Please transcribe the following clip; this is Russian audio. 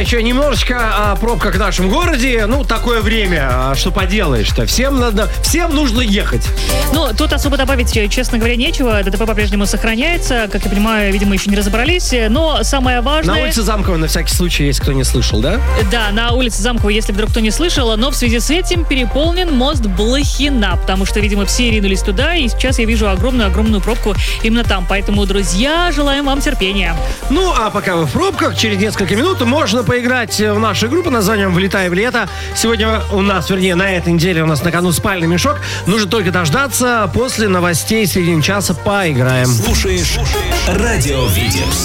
еще немножечко о пробках в нашем городе. Ну, такое время, что поделаешь-то. Всем нужно ехать. Ну, тут особо добавить, честно говоря, нечего. ДТП по-прежнему сохраняется. Как я понимаю, видимо, еще не разобрались. Но самое важное... На улице Замкова, на всякий случай, если кто не слышал, да? Да, на улице Замкова, если вдруг кто не слышал. Но в связи с этим переполнен мост Блохина. Потому что, видимо, все ринулись туда. И сейчас я вижу огромную пробку именно там. Поэтому, друзья, желаем вам терпения. Ну, а пока вы в пробках, через несколько минут можно поиграть в нашу игру под названием «Влетай в лето». Сегодня у нас, вернее, на этой неделе у нас на кону спальный мешок. Нужно только дождаться. После новостей в середине часа поиграем. Слушаешь Радио Витебск.